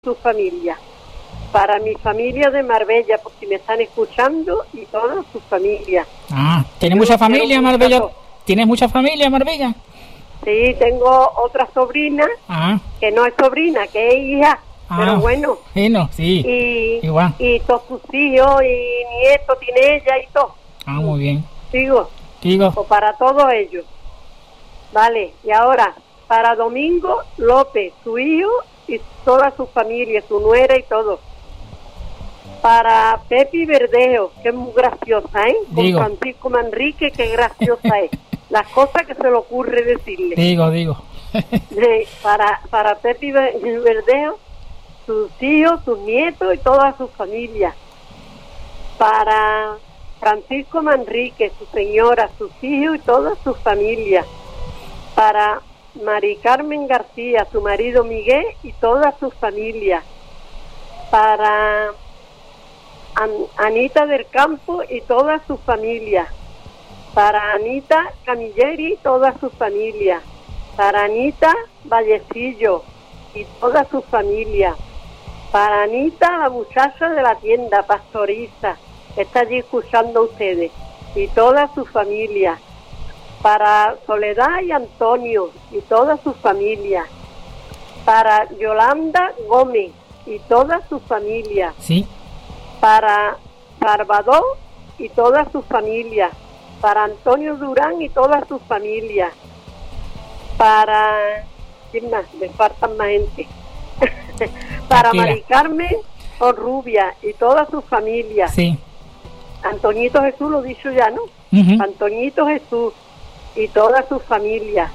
su familia. Para mi familia de Marbella, por si me están escuchando, y toda su familia. ¿Tienes mucha familia en Marbella? ¿Tienes mucha familia en Marbella? Sí, tengo otra sobrina, que no es sobrina, que es hija, pero bueno. Sí, igual. Y todos sus hijos y nietos tiene ella y todo. Muy bien. Digo. O para todos ellos. Vale, y ahora, para Domingo López, su hijo y toda su familia, su nuera y todo. Para Pepi Verdejo, que es muy graciosa, Con Francisco Manrique, que graciosa es. Las cosas que se le ocurre decirle. Digo. Para Pepi Verdejo, sus hijos, sus nietos y toda su familia. Para Francisco Manrique, su señora, sus hijos y toda su familia. Para Mari Carmen García, su marido Miguel y toda su familia. Para Anita del Campo y toda su familia. Para Anita Camilleri y toda su familia. Para Anita Vallecillo y toda su familia. Para Anita, la muchacha de la tienda, pastoriza, que está allí escuchando a ustedes, y toda su familia. Para Soledad y Antonio y toda su familia. Para Yolanda Gómez y toda su familia. Sí. Para Salvador y toda su familia. Para Antonio Durán y toda su familia. Para... ¿quién más? Me faltan más gente. Para Mari Carmen Rubia y toda su familia. Sí. Antoñito Jesús, lo he dicho ya, ¿no? Antoñito Jesús y toda su familia.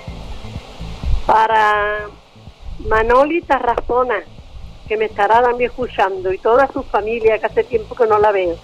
Para Manoli Tarrazona, que me estará también escuchando, y toda su familia, que hace tiempo que no la veo.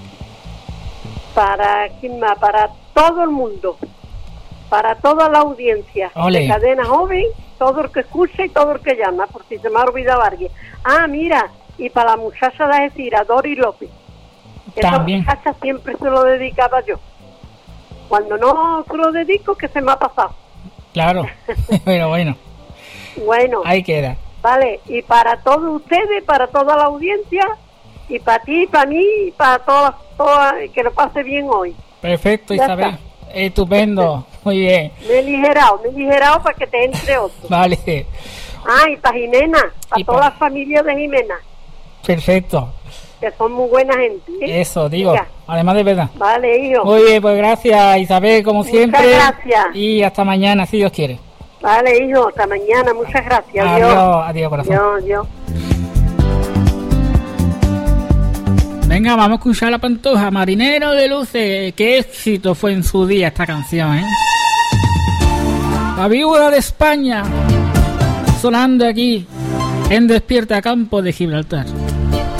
Para ¿quién más? Para todo el mundo, para toda la audiencia de Cadena Joven, todo el que escucha y todo el que llama, por si se me ha olvidado alguien. Mira, y para la muchacha de Algeciras, Dori López. También. Esa muchacha siempre se lo dedicaba yo. Cuando no se lo dedico, que se me ha pasado. Claro, pero bueno. Bueno. Ahí queda. Vale, y para todos ustedes, para toda la audiencia, y para ti, y para mí, y para todas, que lo pase bien hoy. Perfecto, ya Isabel. Está. Estupendo, muy bien. Me he ligerado para que te entre otro. Vale. Y para Jimena, para toda la familia de Jimena. Perfecto. Que son muy buena gente. Eso, digo, además de verdad. Vale, hijo. Muy bien, pues gracias, Isabel, como siempre. Muchas gracias. Y hasta mañana, si Dios quiere. Vale, hijo, hasta mañana, muchas gracias. Adiós, corazón. Adiós. Venga, vamos a escuchar la Pantoja, Marinero de Luces. Qué éxito fue en su día esta canción, La viuda de España, sonando aquí en Despierta Campo de Gibraltar.